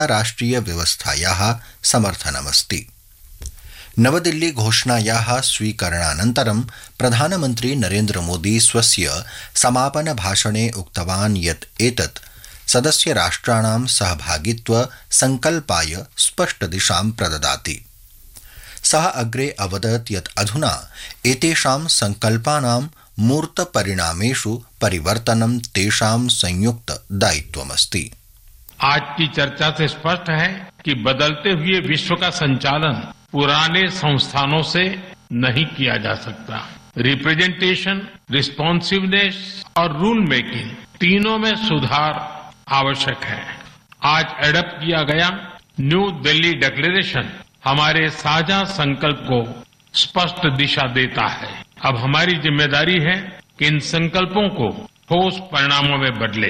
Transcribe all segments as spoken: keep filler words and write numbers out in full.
राष्ट्रियव्यवस्थायाः समर्थनमस्ति। नवदिल्ली घोषणायाः स्वीकरणानन्तरं प्रधानमन्त्री नरेन्द्रमोदी स्वस्य समापनभाषणे उक्तवान् यत् एतत् सदस्यराष्ट्राणां सहभागित्व संकल्पाय स्पष्टदिशां प्रददाति। सः अग्रे अवदत् यत् अधुना एतेषां संकल्पानां मूर्तपरिणामेषु परिवर्तनं तेषां संयुक्त दायित्वमस्ति। आज की चर्चा से स्पष्ट है कि बदलते हुए विश्व का संचालन पुराने संस्थानों से नहीं किया जा सकता। रिप्रेजेंटेशन, रिस्पॉन्सिवनेस और रूल मेकिंग तीनों में सुधार आवश्यक है। आज एडप्ट किया गया न्यू दिल्ली डिक्लेरेशन हमारे साझा संकल्प को स्पष्ट दिशा देता है। अब हमारी जिम्मेदारी है कि इन संकल्पों को ठोस परिणामों में बदले।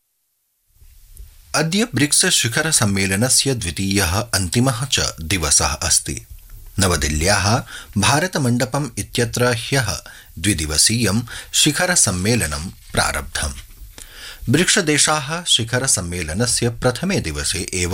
अद्य ब्रिक्स शिखर सम्मेलनस्य द्वितीयः अन्तिमः च दिवसः अस्ति। नवदिल्ल्याः भारतमण्डपम् इत्यत्र ह्यः द्विदिवसीयं शिखर सम्मेलनं प्रारब्धम्। ब्रिक्स देशाः शिखर सम्मेलनस्य प्रथमे दिवसे एव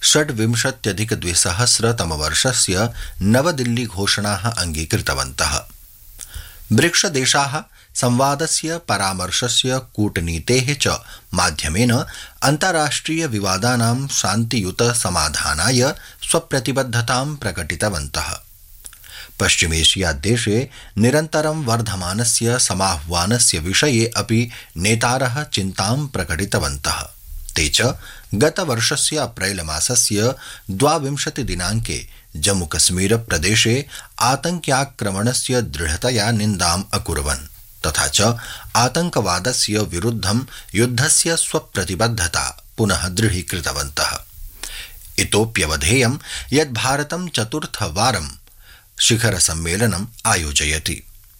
षड्विंशत्यधिकद्विसहस्रतमवर्षस्य नवदिल्ली घोषणाः अङ्गीकृतवन्तः। ब्रिक्स देशाः संवादस्य परामर्शस्य कूटनीतेः च माध्यमेन अन्ताराष्ट्रिय विवादानां शान्तियुत समाधानाय स्वप्रतिबद्धतां प्रकटितवन्तः। पश्चिमेशिया देशे निरन्तरं वर्धमानस्य समाह्वानस्य विषये अपि नेतारः चिन्तां प्रकटितवन्तः। ते च गतवर्षस्य अप्रैल मासस्य द्वाविंशति दिनाङ्के जम्मूकश्मीर प्रदेशे आतङ्क्याक्रमणस्य दृढतया निन्दाम् अकुर्वन् तथा च आतङ्कवादस्य विरुद्धं युद्धस्य स्वप्रतिबद्धता पुनः दृढीकृतवन्तः। इतोप्यवधेयं यत् भारतं चतुर्थवारं शिखर सम्मेलनम् आयोजयति।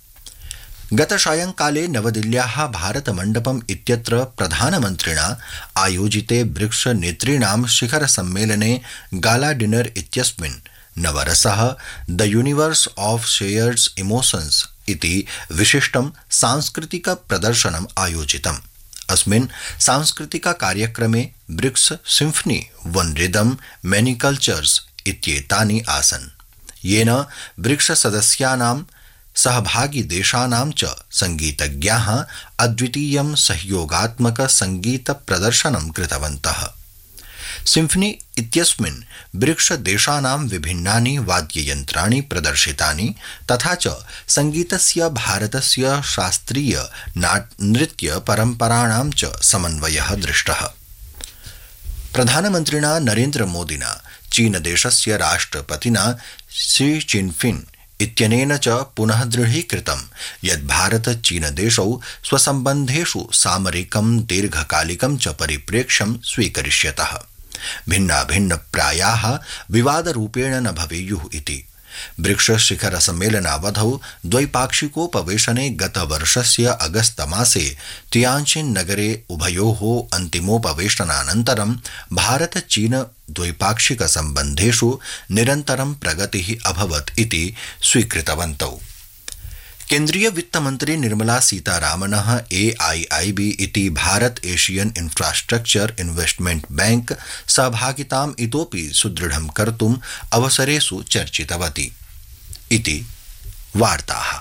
गतसायंकाले नवदिल्ल्याः भारतमण्डपम् इत्यत्र प्रधानमन्त्रिणा आयोजिते ब्रिक्स नेतॄणां शिखर सम्मेलने गाला डिनर इत्यस्मिन् नवरसः the universe of shared emotions इति विशिष्टं सांस्कृतिक प्रदर्शनम् आयोजितम्। अस्मिन् सांस्कृतिक कार्यक्रमे ब्रिक्स सिम्फनी वन रिदम मेनी कल्चर्स इत्येतानि आसन्, येन ब्रिक्स सदस्यानां सहभागी देशानां च संगीतज्ञाः अद्वितीयं सहयोगात्मक संगीत प्रदर्शनं कृतवन्तः। सिम्फनी इत्यस्मिन् ब्रिक्स देशानां विभिन्नानि वाद्ययन्त्राणि प्रदर्शितानि तथा च संगीतस्य भारतस्य शास्त्रीय नृत्य परम्पराणां च समन्वयः दृष्टः। प्रधानमन्त्रिणा नरेन्द्र मोदिना चीनदेशस्य राष्ट्रपतिना शी जिनपिंग इत्यनेन च पुनः दृढीकृतं यत् भारत चीनदेशौ स्वसम्बन्धेषु सामरिकं दीर्घकालिकं च परिप्रेक्ष्यं स्वीकरिष्यतः। भिन्नाभिन्नप्रायाः विवादरूपेण न भवेयुः इति। ब्रिक्स शिखर सम्मेलनावधौ द्वैपाक्षिकोपवेशने गतवर्षस्य अगस्त मासे तियानजिन नगरे उभयोः अन्तिमोपवेशनानन्तरं भारत चीन द्वैपाक्षिक सम्बन्धेषु निरन्तरं प्रगतिः अभवत् इति स्वीकृतवन्तौ। केन्द्रीय वित्तमन्त्री निर्मला सीतारामनः ए आई आई बी इति Bharata Asian infrastructure investment bank सहभागिताम् इतोपि सुदृढं कर्तुम् अवसरेषु चर्चितवती इति वार्ताः।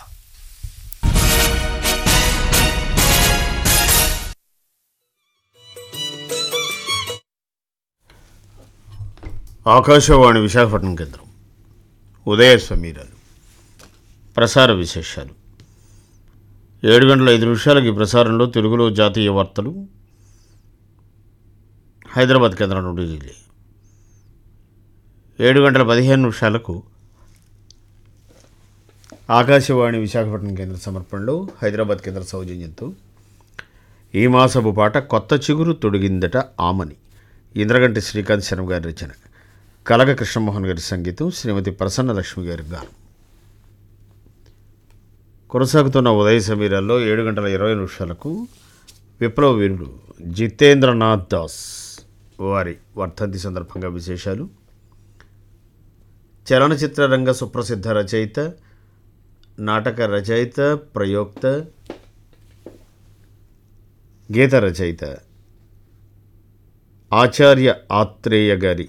ఆకాశవాణి విశాఖపట్నం కేంద్రం ఉదయ సమీరాలు ప్రసార విశేషాలు ఏడు గంటల ఐదు నిమిషాలకి ఈ ప్రసారంలో తెలుగులో జాతీయ వార్తలు హైదరాబాద్ కేంద్రం నుండి రిలే. ఏడు గంటల పదిహేను నిమిషాలకు ఆకాశవాణి విశాఖపట్నం కేంద్ర సమర్పణలో హైదరాబాద్ కేంద్ర సౌజన్యంతో ఈ మాసపు పాట కొత్త చిగురు తొడిగిందట ఆమని, ఇంద్రగంటి శ్రీకాంత్ శర్మ గారి రచన, కలగ కృష్ణమోహన్ గారి సంగీతం, శ్రీమతి ప్రసన్న లక్ష్మి గారి గానం. కొనసాగుతున్న ఉదయ సమీరాల్లో ఏడు గంటల ఇరవై నిమిషాలకు విప్లవ వీరుడు జితేంద్రనాథ్ దాస్ వారి వర్ధంతి సందర్భంగా విశేషాలు, చలనచిత్ర రంగ సుప్రసిద్ధ రచయిత, నాటక రచయిత, ప్రయోక్త, గీత రచయిత ఆచార్య ఆత్రేయ గారి